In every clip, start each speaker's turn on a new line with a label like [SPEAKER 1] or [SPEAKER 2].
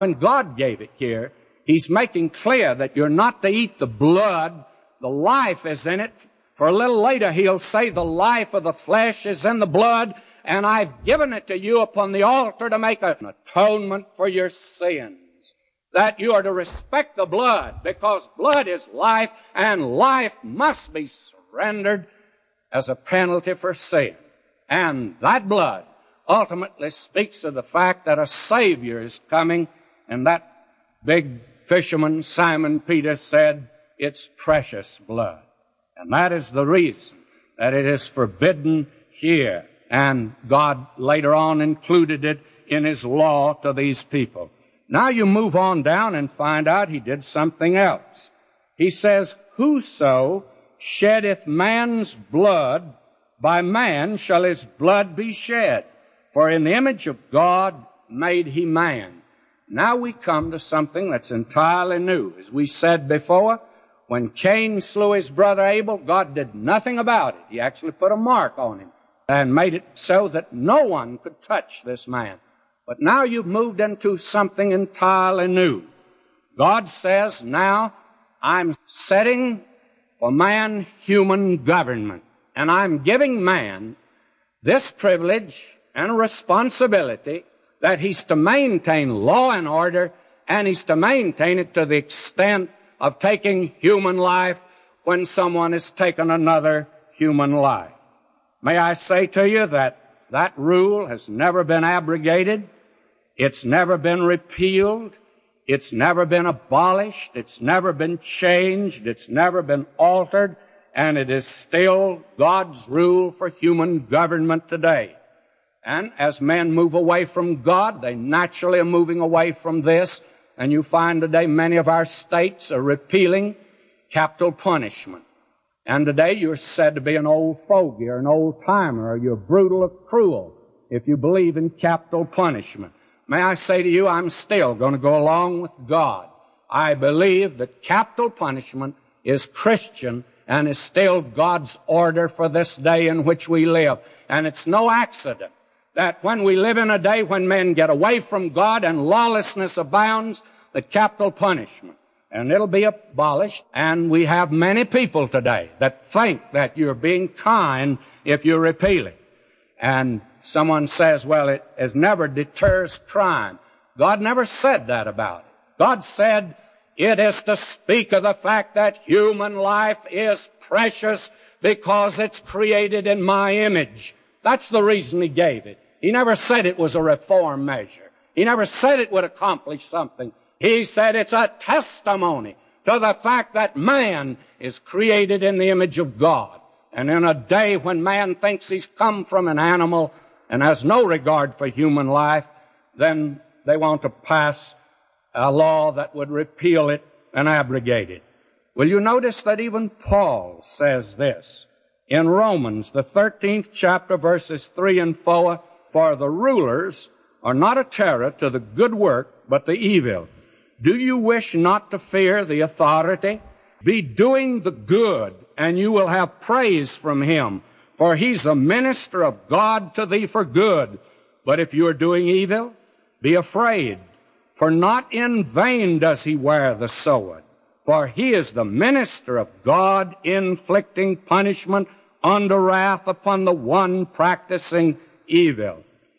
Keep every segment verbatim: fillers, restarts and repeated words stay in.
[SPEAKER 1] When God gave it here, He's making clear that you're not to eat the blood. The life is in it. For a little later He'll say the life of the flesh is in the blood, and I've given it to you upon the altar to make an atonement for your sins. That you are to respect the blood, because blood is life, and life must be surrendered as a penalty for sin. And that blood ultimately speaks of the fact that a Savior is coming, and that big fisherman Simon Peter said, it's precious blood. And that is the reason that it is forbidden here. And God later on included it in His law to these people. Now you move on down and find out He did something else. He says, whoso sheddeth man's blood, by man shall his blood be shed. For in the image of God made He man. Now we come to something that's entirely new. As we said before, when Cain slew his brother Abel, God did nothing about it. He actually put a mark on him and made it so that no one could touch this man. But now you've moved into something entirely new. God says, now I'm setting for man human government. And I'm giving man this privilege and responsibility that he's to maintain law and order, and he's to maintain it to the extent of taking human life when someone has taken another human life. May I say to you that that rule has never been abrogated. It's never been repealed. It's never been abolished. It's never been changed. It's never been altered. And it is still God's rule for human government today. And as men move away from God, they naturally are moving away from this. And you find today many of our states are repealing capital punishment. And today you're said to be an old fogey or an old-timer, or you're brutal or cruel if you believe in capital punishment. May I say to you, I'm still going to go along with God. I believe that capital punishment is Christian and is still God's order for this day in which we live. And it's no accident that when we live in a day when men get away from God and lawlessness abounds, that capital punishment, and it'll be abolished. And we have many people today that think that you're being kind if you repeal it. And someone says, well, it, it never deters crime. God never said that about it. God said it is to speak of the fact that human life is precious because it's created in my image. That's the reason He gave it. He never said it was a reform measure. He never said it would accomplish something. He said it's a testimony to the fact that man is created in the image of God. And in a day when man thinks he's come from an animal and has no regard for human life, then they want to pass a law that would repeal it and abrogate it. Will you notice that even Paul says this in Romans, the thirteenth chapter, verses three and four, for the rulers are not a terror to the good work, but the evil. Do you wish not to fear the authority? Be doing the good, and you will have praise from Him, for He's a minister of God to thee for good. But if you are doing evil, be afraid, for not in vain does He wear the sword. For He is the minister of God, inflicting punishment under wrath upon the one practicing evil.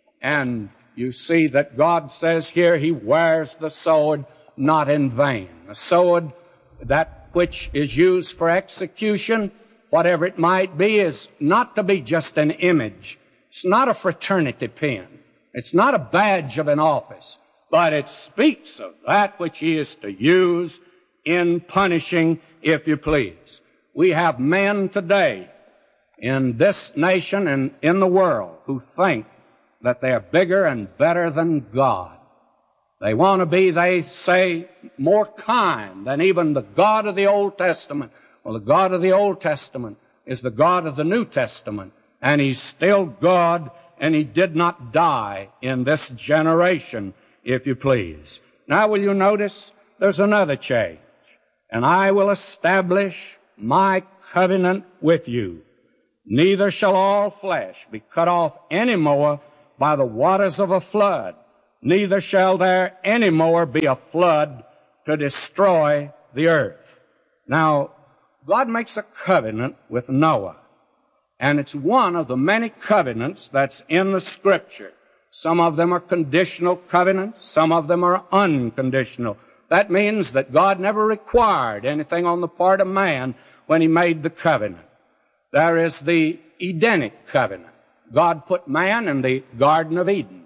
[SPEAKER 1] And you see that God says here He wears the sword not in vain. A sword, that which is used for execution, whatever it might be, is not to be just an image. It's not a fraternity pin. It's not a badge of an office. But it speaks of that which He is to use in punishing, if you please. We have men today in this nation and in the world who think that they're bigger and better than God. They want to be, they say, more kind than even the God of the Old Testament. Well, the God of the Old Testament is the God of the New Testament, and He's still God, and He did not die in this generation, if you please. Now, will you notice there's another change? And I will establish my covenant with you. Neither shall all flesh be cut off any more by the waters of a flood. neither shall there any more be a flood to destroy the earth. Now, God makes a covenant with Noah, and it's one of the many covenants that's in the Scripture. Some of them are conditional covenants, some of them are unconditional. That means that God never required anything on the part of man when He made the covenant. There is the Edenic covenant. God put man in the Garden of Eden,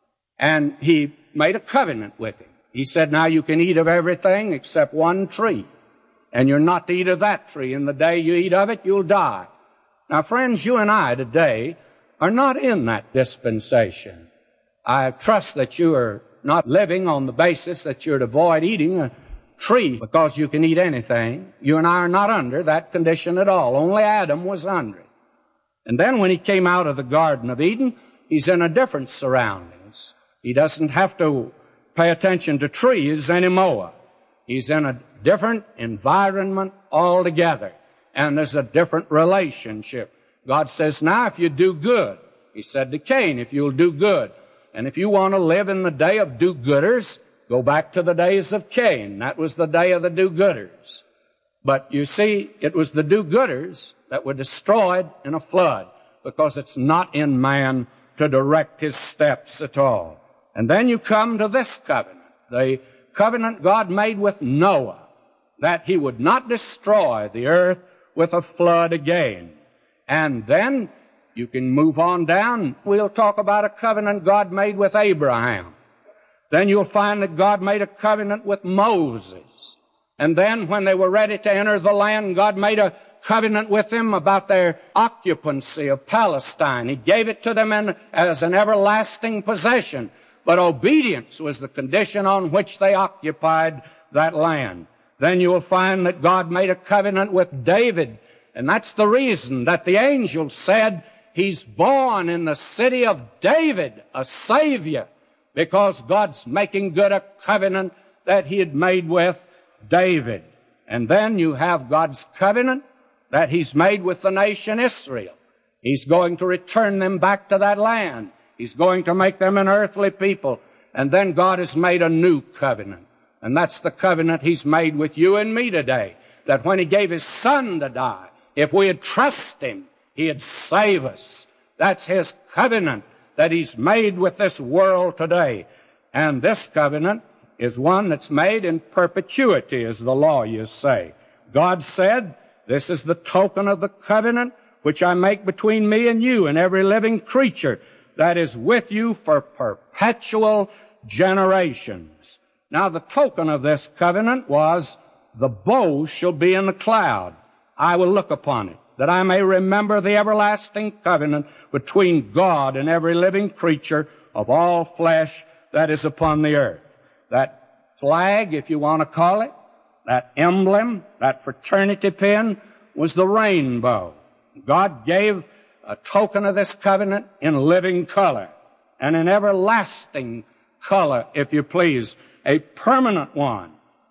[SPEAKER 1] and He made a covenant with him. He said, now you can eat of everything except one tree, and you're not to eat of that tree, and the day you eat of it, you'll die. Now, friends, you and I today are not in that dispensation. I trust that you are not living on the basis that you're to avoid eating a tree because you can eat anything. You and I are not under that condition at all. Only Adam was under it. And then when he came out of the Garden of Eden, he's in a different surroundings. He doesn't have to pay attention to trees anymore. He's in a different environment altogether. And there's a different relationship. God says, now if you do good, He said to Cain, if you'll do good. And if you want to live in the day of do-gooders, go back to the days of Cain. That was the day of the do-gooders. But you see, it was the do-gooders that were destroyed in a flood, because it's not in man to direct his steps at all. And then you come to this covenant, the covenant God made with Noah, that he would not destroy the earth with a flood again. And then you can move on down. We'll talk about a covenant God made with Abraham. Then you'll find that God made a covenant with Moses. And then when they were ready to enter the land, God made a covenant with them about their occupancy of Palestine. He gave it to them in, as an everlasting possession. But obedience was the condition on which they occupied that land. Then you will find that God made a covenant with David. And that's the reason that the angel said, He's born in the city of David, a Savior, because God's making good a covenant that He had made with David. And then you have God's covenant that He's made with the nation Israel. He's going to return them back to that land. He's going to make them an earthly people. And then God has made a new covenant. And that's the covenant He's made with you and me today. That when He gave His Son to die, if we would trust Him, He'd save us. That's His covenant that He's made with this world today. And this covenant is one that's made in perpetuity, as the lawyers say. God said, this is the token of the covenant which I make between me and you and every living creature that is with you for perpetual generations. Now, the token of this covenant was, the bow shall be in the cloud. I will look upon it, that I may remember the everlasting covenant between God and every living creature of all flesh that is upon the earth. That flag, if you want to call it, that emblem, that fraternity pin, was the rainbow. God gave a token of this covenant in living color, and an everlasting color, if you please, a permanent one.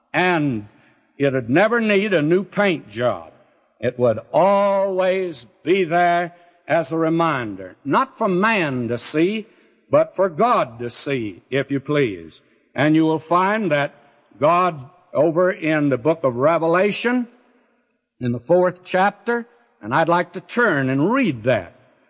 [SPEAKER 1] And it'd never need a new paint job. It would always be there as a reminder, not for man to see, but for God to see, if you please. And you will find that God, over in the book of Revelation, in the fourth chapter, and I'd like to turn and read that.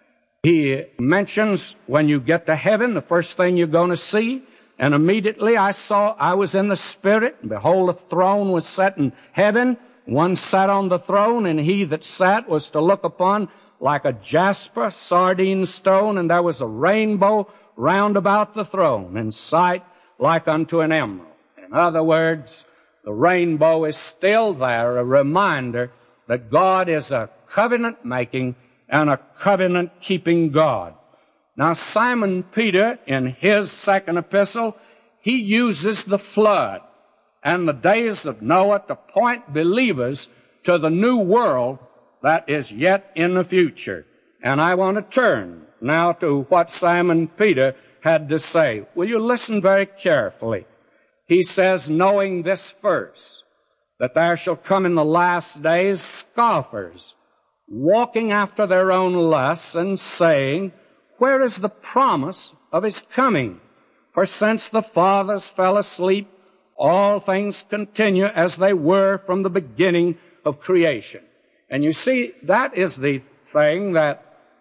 [SPEAKER 1] He mentions when you get to heaven, the first thing you're going to see, and immediately I saw, I was in the Spirit, and behold, a throne was set in heaven. One sat on the throne, and he that sat was to look upon like a jasper, sardine stone, and there was a rainbow round about the throne, in sight like unto an emerald. In other words, the rainbow is still there, a reminder that God is a covenant-making and a covenant-keeping God. Now, Simon Peter, in his second epistle, he uses the flood and the days of Noah to point believers to the new world that is yet in the future. And I want to turn now to what Simon Peter had to say. Will you listen very carefully? He says, knowing this first, that there shall come in the last days scoffers, walking after their own lusts, and saying, where is the promise of His coming? For since the fathers fell asleep, all things continue as they were from the beginning of creation. And you see, that is the thing that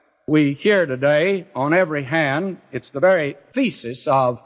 [SPEAKER 1] we hear today on every hand. It's the very thesis of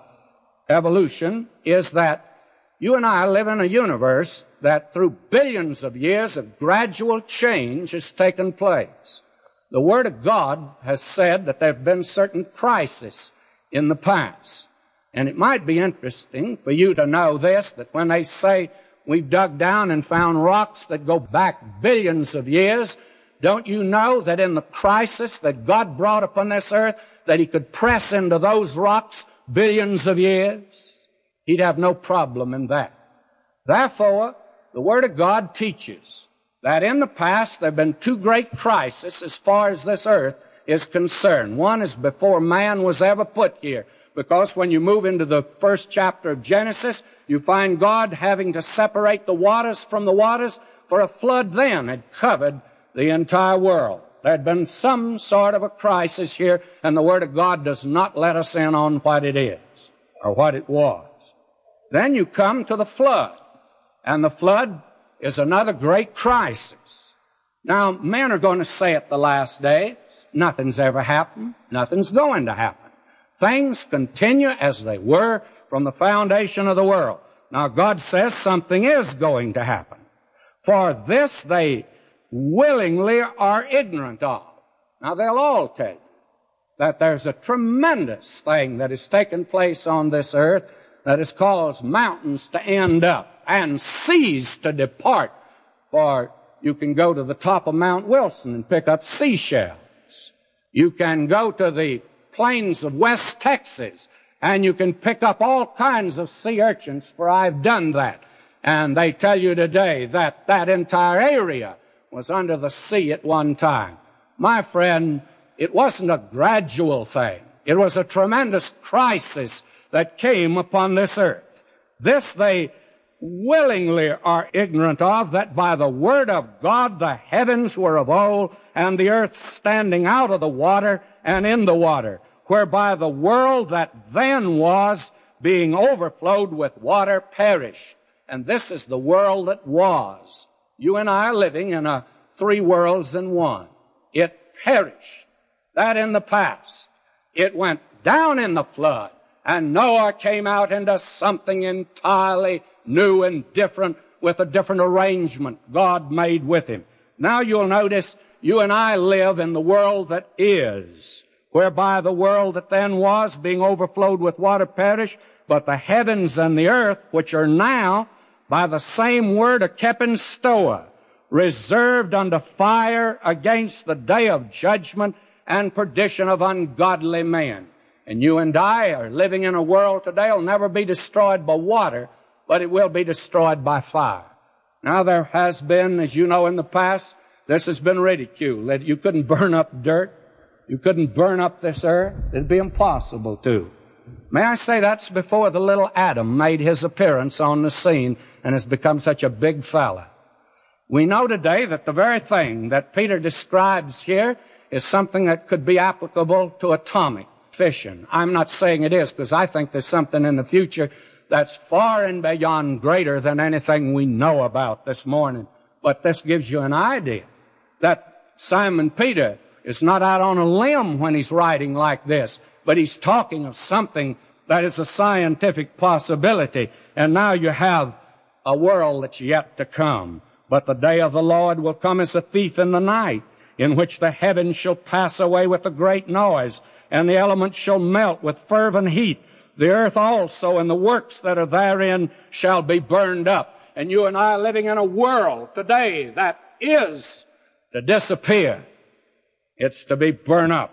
[SPEAKER 1] evolution, is that you and I live in a universe that through billions of years of gradual change has taken place. The Word of God has said that there have been certain crises in the past. And it might be interesting for you to know this, that when they say we've dug down and found rocks that go back billions of years, don't you know that in the crisis that God brought upon this earth, that He could press into those rocks billions of years? He'd have no problem in that. Therefore, the Word of God teaches that in the past there have been two great crises as far as this earth is concerned. One is before man was ever put here, because when you move into the first chapter of Genesis, you find God having to separate the waters from the waters, for a flood then had covered the entire world. There had been some sort of a crisis here, and the Word of God does not let us in on what it is or what it was. Then you come to the flood, and the flood is another great crisis. Now, men are going to say at the last days, nothing's ever happened, nothing's going to happen. Things continue as they were from the foundation of the world. Now, God says something is going to happen. For this they willingly are ignorant of. Now, they'll all tell you that there's a tremendous thing that has taken place on this earth that has caused mountains to end up and seas to depart. For you can go to the top of Mount Wilson and pick up seashells. You can go to the plains of West Texas and you can pick up all kinds of sea urchins, for I've done that. And they tell you today that that entire area was under the sea at one time. My friend, it wasn't a gradual thing. It was a tremendous crisis that came upon this earth. This they willingly are ignorant of, that by the word of God the heavens were of old, and the earth standing out of the water and in the water, whereby the world that then was, being overflowed with water, perished. And this is the world that was. You and I are living in a three worlds in one. It perished. That in the past. It went down in the flood. And Noah came out into something entirely new and different, with a different arrangement God made with him. Now you'll notice you and I live in the world that is, whereby the world that then was, being overflowed with water, perished, but the heavens and the earth, which are now, by the same word, are kept in stoa, reserved unto fire against the day of judgment and perdition of ungodly men. And you and I are living in a world today that will never be destroyed by water, but it will be destroyed by fire. Now there has been, as you know, in the past, this has been ridiculed, that you couldn't burn up dirt. You couldn't burn up this earth. It'd be impossible to. May I say that's before the little Adam made his appearance on the scene and has become such a big fella. We know today that the very thing that Peter describes here is something that could be applicable to atomic fission. I'm not saying it is, because I think there's something in the future that's far and beyond greater than anything we know about this morning. But this gives you an idea that Simon Peter is not out on a limb when he's writing like this, but he's talking of something that is a scientific possibility. And now you have a world that's yet to come. But the day of the Lord will come as a thief in the night, in which the heavens shall pass away with a great noise, and the elements shall melt with fervent heat. The earth also and the works that are therein shall be burned up. And you and I are living in a world today that is to disappear. It's to be burned up.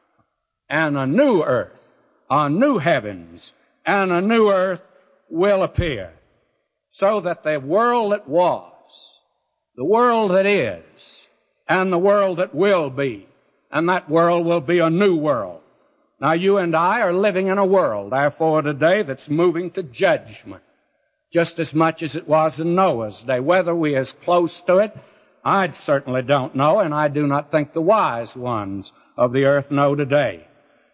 [SPEAKER 1] And a new earth, a new heavens, and a new earth will appear. So that the world that was, the world that is, and the world that will be, and that world will be a new world. Now you and I are living in a world, therefore, today that's moving to judgment, just as much as it was in Noah's day. Whether we are as close to it, I certainly don't know, and I do not think the wise ones of the earth know today.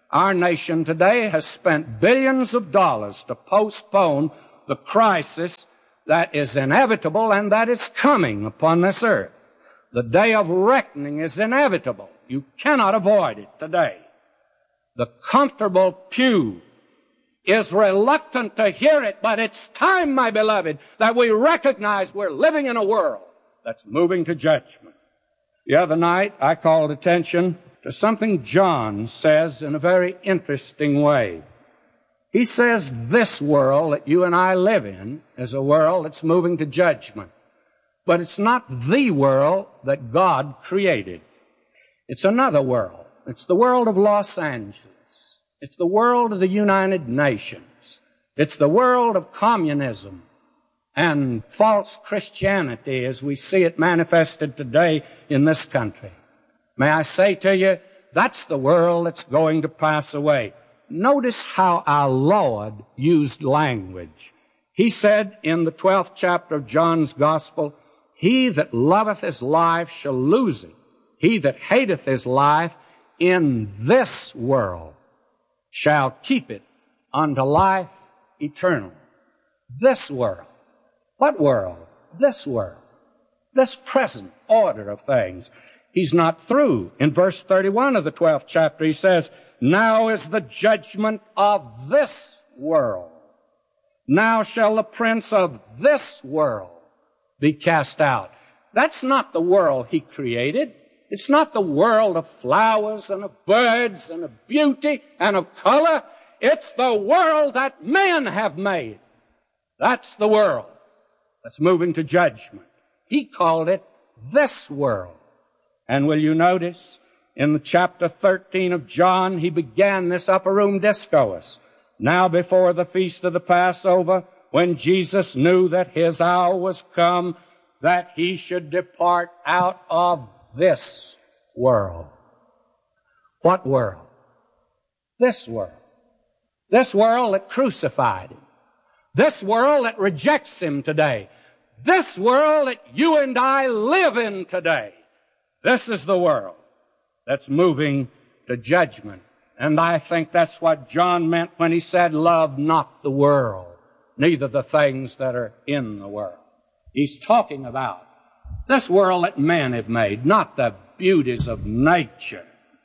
[SPEAKER 1] Our nation today has spent billions of dollars to postpone the crisis that is inevitable and that is coming upon this earth. The day of reckoning is inevitable. You cannot avoid it today. The comfortable pew is reluctant to hear it, but it's time, my beloved, that we recognize we're living in a world that's moving to judgment. The other night, I called attention to something John says in a very interesting way. He says this world that you and I live in is a world that's moving to judgment. But it's not the world that God created. It's another world. It's the world of Los Angeles. It's the world of the United Nations. It's the world of communism and false Christianity as we see it manifested today in this country. May I say to you, that's the world that's going to pass away. Notice how our Lord used language. He said in the twelfth chapter of John's Gospel, "He that loveth his life shall lose it. He that hateth his life in this world shall keep it unto life eternal." This world. What world? This world. This present order of things. He's not through. In verse thirty-one of the twelfth chapter, he says, "Now is the judgment of this world. Now shall the prince of this world be cast out." That's not the world he created. It's not the world of flowers and of birds and of beauty and of color. It's the world that men have made. That's the world that's moving to judgment. He called it this world. And will you notice, in the chapter thirteen of John, he began this upper room discourse. Now before the feast of the Passover, when Jesus knew that his hour was come, that he should depart out of this world. What world? This world. This world that crucified him. This world that rejects him today. This world that you and I live in today. This is the world that's moving to judgment. And I think that's what John meant when he said, "Love not the world, neither the things that are in the world." He's talking about this world that men have made, not the beauties of nature.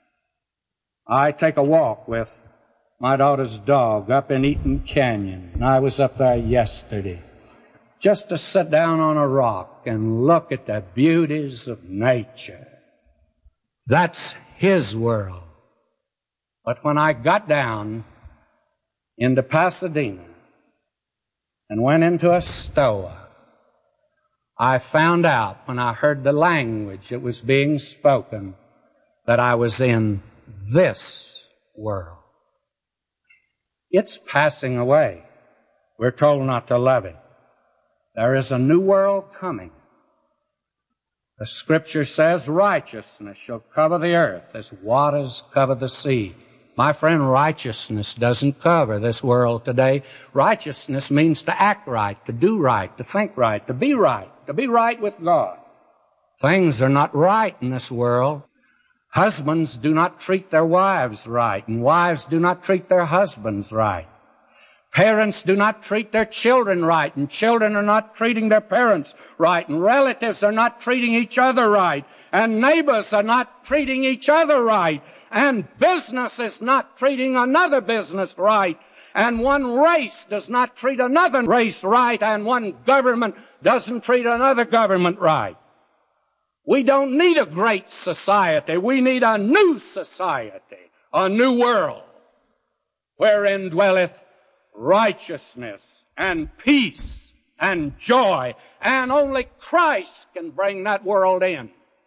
[SPEAKER 1] I take a walk with my daughter's dog up in Eaton Canyon, and I was up there yesterday just to sit down on a rock and look at the beauties of nature. That's his world. But when I got down into Pasadena and went into a store, I found out when I heard the language that was being spoken that I was in this world. It's passing away. We're told not to love it. There is a new world coming. The Scripture says righteousness shall cover the earth as waters cover the sea. My friend, righteousness doesn't cover this world today. Righteousness means to act right, to do right, to think right, to be right, to be right with God. Things are not right in this world. Husbands do not treat their wives right, and wives do not treat their husbands right. Parents do not treat their children right, and children are not treating their parents right, and relatives are not treating each other right, and neighbors are not treating each other right, and business is not treating another business right, and one race does not treat another race right, and one government doesn't treat another government right. We don't need a great society. We need a new society, a new world, wherein dwelleth righteousness and peace and joy, and only Christ can bring that world in.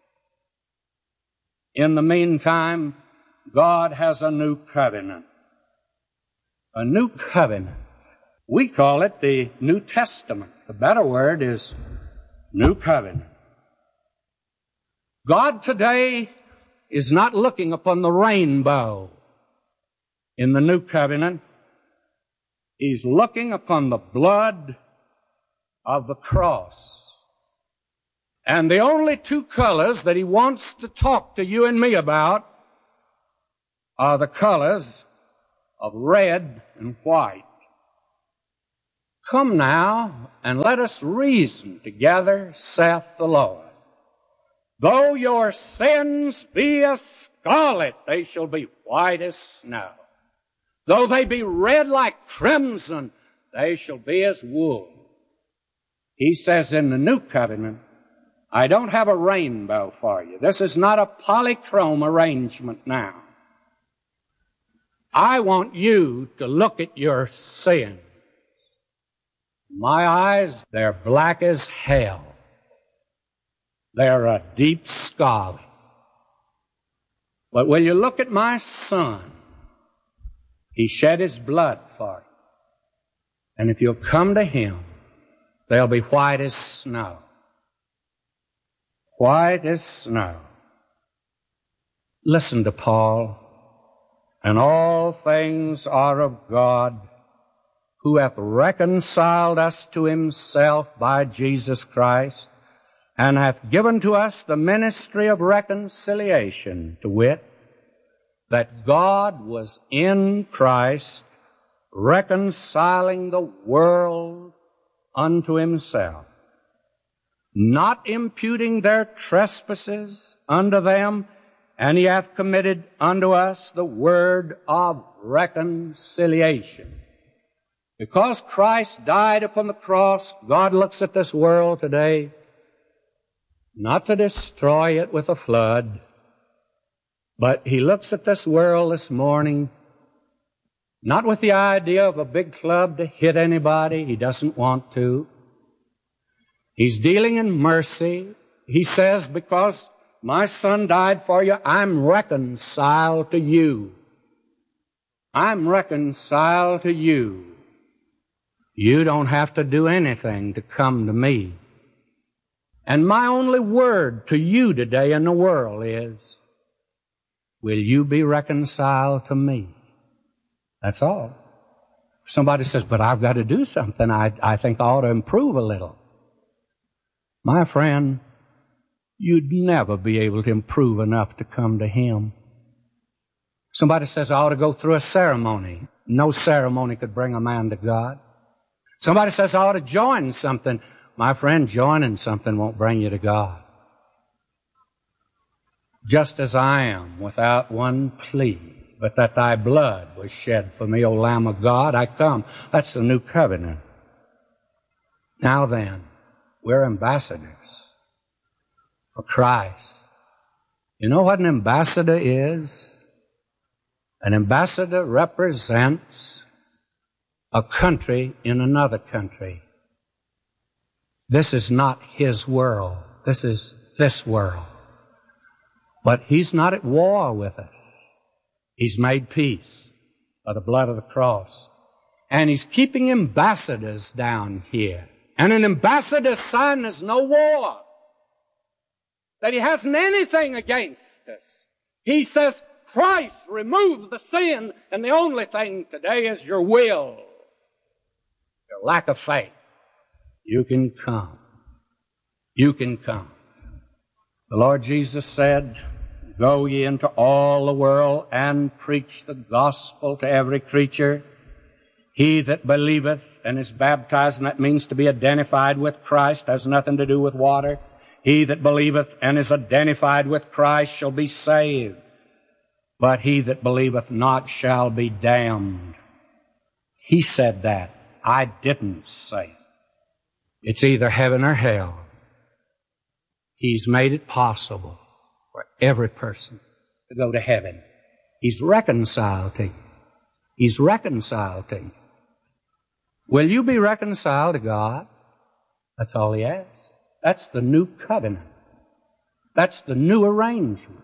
[SPEAKER 1] In the meantime, God has a new covenant. A new covenant. We call it the New Testament. The better word is New Covenant. God today is not looking upon the rainbow in the New Covenant. He's looking upon the blood of the cross. And the only two colors that He wants to talk to you and me about are the colors of red and white. Come now, and let us reason together, saith the Lord. Though your sins be as scarlet, they shall be white as snow. Though they be red like crimson, they shall be as wool. He says in the New Covenant, I don't have a rainbow for you. This is not a polychrome arrangement now. I want you to look at your sin. My eyes, they're black as hell. They're a deep scarlet. But will you look at my Son? He shed His blood for you. And if you'll come to Him, they'll be white as snow. White as snow. Listen to Paul. And all things are of God, who hath reconciled us to Himself by Jesus Christ, and hath given to us the ministry of reconciliation, to wit, that God was in Christ, reconciling the world unto Himself, not imputing their trespasses unto them, and He hath committed unto us the word of reconciliation. Because Christ died upon the cross, God looks at this world today not to destroy it with a flood, but He looks at this world this morning not with the idea of a big club to hit anybody. He doesn't want to. He's dealing in mercy. He says, because my Son died for you, I'm reconciled to you. I'm reconciled to you. You don't have to do anything to come to me. And my only word to you today in the world is, will you be reconciled to me? That's all. Somebody says, but I've got to do something. I, I think I ought to improve a little. My friend, you'd never be able to improve enough to come to Him. Somebody says, I ought to go through a ceremony. No ceremony could bring a man to God. Somebody says, I ought to join something. My friend, joining something won't bring you to God. Just as I am, without one plea, but that thy blood was shed for me, O Lamb of God, I come. That's the new covenant. Now then, we're ambassadors for Christ. You know what an ambassador is? An ambassador represents a country in another country. This is not his world. This is this world. But he's not at war with us. He's made peace by the blood of the cross. And he's keeping ambassadors down here. And an ambassador's sign is no war. That he hasn't anything against us. He says, Christ removed the sin, and the only thing today is your will. Your lack of faith. You can come. You can come. The Lord Jesus said, go ye into all the world and preach the gospel to every creature. He that believeth and is baptized, and that means to be identified with Christ, has nothing to do with water. He that believeth and is identified with Christ shall be saved. But he that believeth not shall be damned. He said that. I didn't say it. It's either heaven or hell. He's made it possible for every person to go to heaven. He's reconciled to you. He's reconciled to you. Will you be reconciled to God? That's all He asks. That's the new covenant. That's the new arrangement.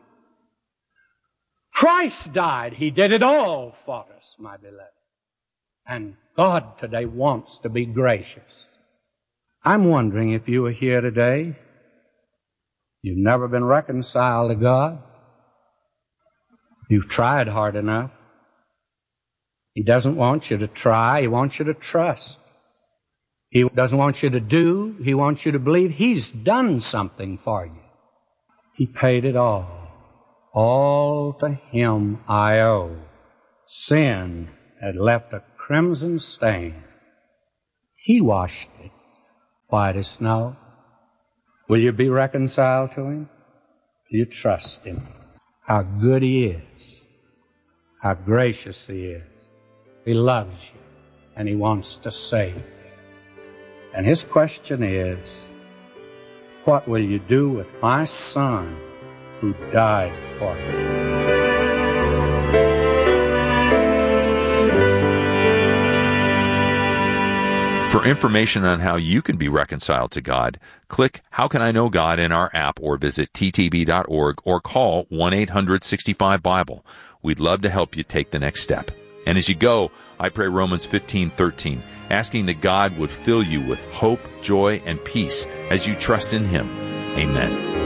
[SPEAKER 1] Christ died. He did it all for us, my beloved. And God today wants to be gracious. I'm wondering if you are here today, you've never been reconciled to God. You've tried hard enough. He doesn't want you to try. He wants you to trust. He doesn't want you to do. He wants you to believe He's done something for you. He paid it all. All to Him I owe. Sin had left a crimson stain. He washed it white as snow. Will you be reconciled to Him? Do you trust Him? How good He is. How gracious He is. He loves you, and He wants to save you. And His question is, what will you do with my Son who died for you?
[SPEAKER 2] For information on how you can be reconciled to God, click How Can I Know God in our app or visit T T B dot org or call one eight hundred sixty-five Bible. We'd love to help you take the next step. And as you go, I pray Romans fifteen thirteen, asking that God would fill you with hope, joy, and peace as you trust in Him. Amen.